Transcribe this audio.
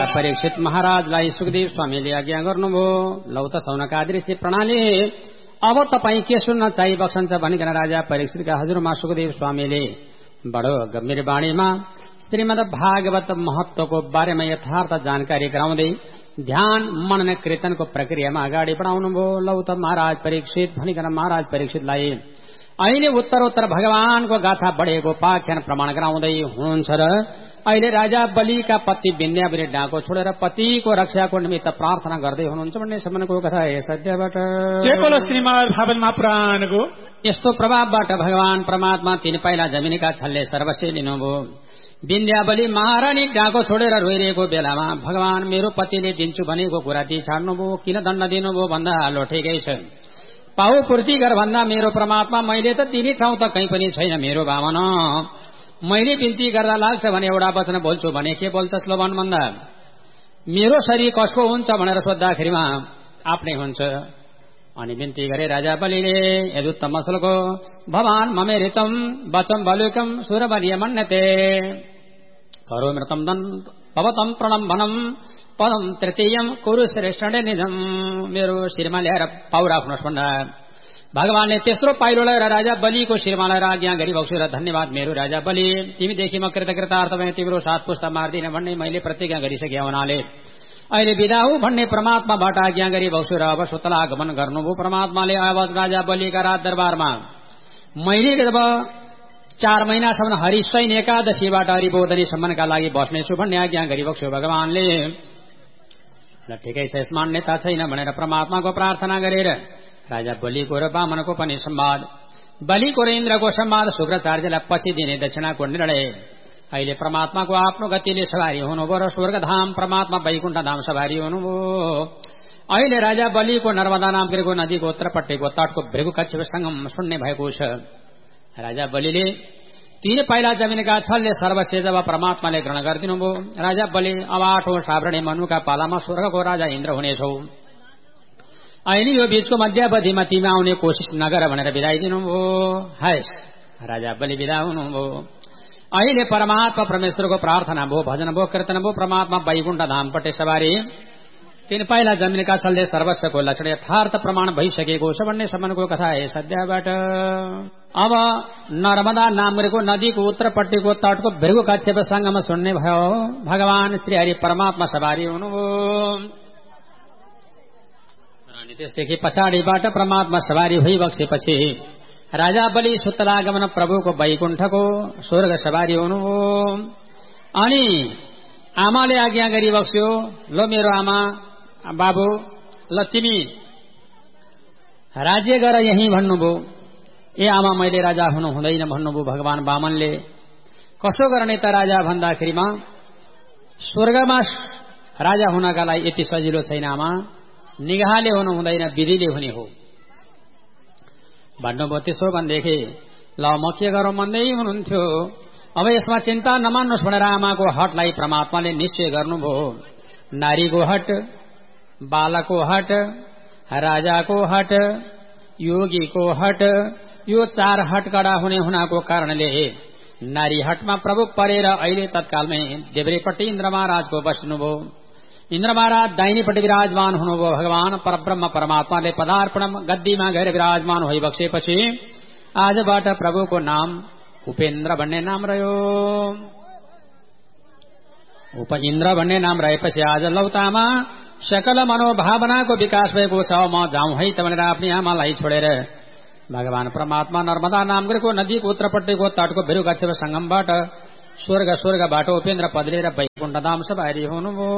परीक्षित महाराजलाई सुखदेव स्वामीले आज्ञा गर्नुभयो। लौ त सौनकादि ऋषि प्रणाली अब तपाईं के सुन्न चाहिँ बक्सन्छ भनिकन राजा परीक्षितका हजुरमा सुखदेव स्वामीले बडो गम्भीर वाणीमा श्रीमद् भागवत महत्वको बारेमा यथार्थ जानकारी गराउँदै ध्यान मनन कीर्तनको प्रक्रियामा अगाडि बढाउनुभयो। लौ त महाराज परीक्षित भनिकन महाराज परीक्षितलाई अहिले उत्तरोत्तर भगवानको गाथा बढेको पाख्यान प्रमाण गराउँदै हुनुहुन्छ र अहिले राजा बलिका पति विन्ध्यावली डाको छोडेर पतिको रक्षाको निमित्त प्रार्थना गर्दै हुनुहुन्छ भन्ने सम्मको कथा यस अध्यायबाट श्रीमद् भागवत महापुराणको यस्तो प्रभावबाट भगवान परमात्मा 3 पाइला जमिनका छलले सर्वस्व लिनुभयो। विन्ध्यावली महारानी डाको छोडेर रोइरहेको बेलामा भगवान मेरो पतिले दिन्छु भनेको कुरा ती छाड्नुभयो। किन दण्ड दिनुभयो भन्दा हालो ठिकै छ, पाउ पूर्ति गर भन्दा मेरो परमात्मा मैले त दिने ठाउँ त कहीँ पनि छैन मेरो भावना, मैले बिन्ती गर्दा लाग्छ भने एउटा वचन बोल्छु भने के बोल्छस् लोभन भन्दा मेरो शरीर कसको हुन्छ भनेर सोद्धाखेरिमा आफ्नै हुन्छ। अनि बिन्ती गरे राजा बलिले यदुत्तम श्लोको भवान ममेरितम वचम बलुकम सुरबलिय मन्यते करोमृतम भवतम प्रणम्भनम पदम तृतीयम कुरु श्रेष्ठ निधम। मेरो शिरमा ल्याएर पाउ राख्नुहोस् भन्दा भगवानले तेस्रो पाइलो लगाएर राजा बलिको शिरमा लगाएर आज्ञा गरिबक्छु र धन्यवाद मेरो राजा बलि, तिमीदेखि म कृतकृतार्थ भएँ, तिम्रो 7 पुस्ता मार्दिन भन्ने मैले प्रतिज्ञा गरिसके हुनाले अहिले विदा हो भन्ने परमात्माबाट आज्ञा गरिबक्छु र अब सुतलागमन गर्नुभयो। परमात्माले आवाज राजा बलिका राज दरबारमा मैले जब 4 महिनासम्म हरिशयन एकादशीबाट हरिबोधनीसम्मका लागि बस्नेछु भन्ने आज्ञा गरिबक्छु भगवानले। ल ठिकै छ, यस मान्यता छैन भनेर परमात्माको प्रार्थना गरेर राजा बलिको र वामनको पनि संवाद, बलिको र इन्द्रको संवाद शुक्राचार्यलाई पछि दिने दक्षिणाको निर्णय। अहिले परमात्माको आफ्नो गतिले सवारी हुनुभयो र स्वर्गधाम परमात्मा वैकुण्ठ धाम सवारी हुनुभयो। अहिले राजा बलिको नर्मदा नामको नदीको उत्तरपट्टिको तटको भृगु कच्छप संगम सुन्ने भएको छ। राजा बलिले 3 पाइला जमिनका छलले सर्वस्व जब परमात्माले ग्रहण गरिदिनुभयो। राजा बलि अब 8औं श्रावणी मनुका पालामा स्वर्गको राजा इन्द्र हुनेछौ, अहिले यो बीचको मध्यावधिमा तिमी आउने कोशिश नगर भनेर बिदाई दिनुभयो। हायस राजा बलि बिदा हुनुभयो। अहिले परमात्मा परमेश्वरको प्रार्थना भयो, भजन भयो, कीर्तन भयो, परमात्मा वैकुण्ठ धामपट्टि सवारी 3 पाइला जमिनका छलले सर्वस्वको लक्षण यथार्थ प्रमाण भइसकेको छ भन्ने सम्मको कथा यस अध्यायबाट। अब नर्मदा नामको नदीको उत्तरपट्टिको तटको भृगु कच्छप संगम सुन्ने भयो। भगवान श्री हरि परमात्मा सवारी हुनुभयो। अनि त्यसदेखि पछाडिबाट परमात्मा सवारी भइबक्सेपछि राजा बलि सुतलागमन प्रभुको वैकुण्ठको स्वर्ग सवारी हुनुभयो। अनि आमाले आज्ञा गरिबक्स्यो, लो मेरो आमा बाबु, ल तिमी राज्य गर यही भन्नुभयो। ए आमा मैले राजा हुनु हुँदैन भन्नुभयो भगवान वामनले। कसो गर्ने त राजा भन्दाखेरिमा स्वर्गमा राजा हुनका लागि यति सजिलो छैन आमा, निगाहले हुनु हुँदैन, विधिले हुने हो भन्नुभयो। त्यसो भनेदेखि ल म के गरौँ भन्दै हुनुहुन्थ्यो। अब यसमा चिन्ता नमान्नुहोस् भनेर आमाको हटलाई परमात्माले निश्चय गर्नुभयो। नारीको हट, बालको हट, राजाको हट, योगीको हट, यो 4 हट कडा हुने हुनाको कारणले नारी हटमा प्रभु परेर अहिले तत्कालमै देब्रेपट्टि इन्द्र महाराजको बस्नुभयो। इन्द्र महाराज दाहिनेपट्टि विराजमान हुनुभयो। भगवान परब्रह्म परमात्माले पदार्पण गद्दीमा गएर विराजमान भइबक्सेपछि आजबाट प्रभुको नाम उपेन्द्र भन्ने नाम रह्यो। इन्द्र भन्ने नाम रहेपछि आज लौतामा सकल मनोभावनाको विकास भएको छ। म जाउँ है त भनेर आफ्नी आमालाई छोडेर भगवान परमात्मा नर्मदा नामको नदीको उत्तरपट्टिको तटको भृगु कच्छप संगमबाट स्वर्गबाट उपेन्द्र पद लिएर वैकुण्ठ धाम सवारी हुनुभयो।